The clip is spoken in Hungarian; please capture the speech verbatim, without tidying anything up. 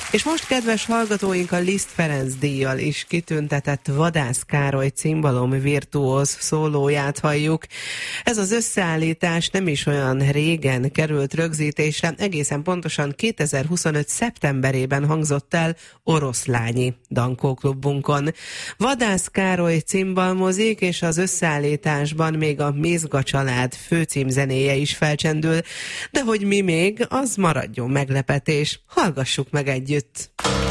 És most, kedves hallgatóink, a Liszt Ferenc díjjal is kitüntetett Vadász Károly cimbalom virtuóz szólóját halljuk. Ez az összeállítás nem is olyan régen került rögzítésre, egészen pontosan kétezer-huszonöt szeptemberében hangzott el Oroszlányi Dankó klubunkon. Vadász Károly cimbalmozik, és az összeállításban még a Mézga család főcímzenéje is felcsendül, de hogy mi még, az maradjon meglepetés. Hallgassuk meg együtt!